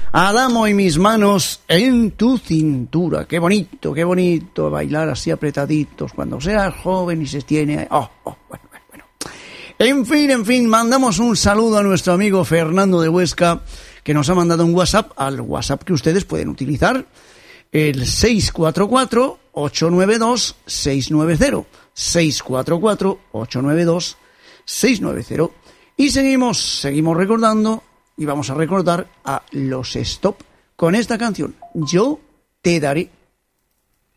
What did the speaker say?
Adamo y mis manos en tu cintura. Qué bonito bailar así apretaditos cuando seas joven y se tiene... Bueno. En fin, mandamos un saludo a nuestro amigo Fernando de Huesca, que nos ha mandado un WhatsApp, al WhatsApp que ustedes pueden utilizar, el 644-892-690. 644-892-690. Y seguimos recordando, y vamos a recordar a los Stop con esta canción, Yo te daré.